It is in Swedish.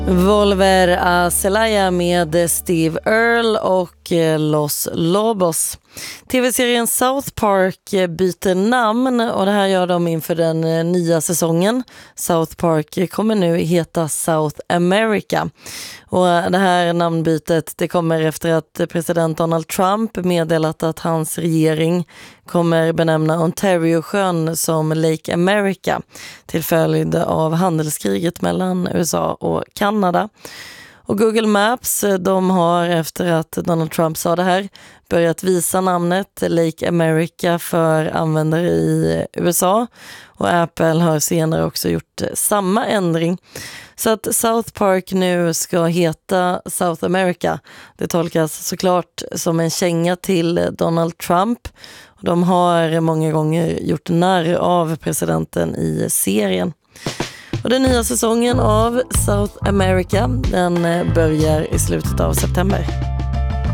Volver a Celaya med Steve Earle och Los Lobos. TV-serien South Park byter namn och det här gör de inför den nya säsongen. South Park kommer nu heta South America. Och det här namnbytet det kommer efter att president Donald Trump meddelat att hans regering kommer benämna Ontario-sjön som Lake America till följd av handelskriget mellan USA och Kanada. Och Google Maps, de har efter att Donald Trump sa det här börjat visa namnet Lake America för användare i USA. Och Apple har senare också gjort samma ändring. Så att South Park nu ska heta South America. Det tolkas såklart som en känga till Donald Trump. De har många gånger gjort narr av presidenten i serien. Och den nya säsongen av South America den börjar i slutet av september.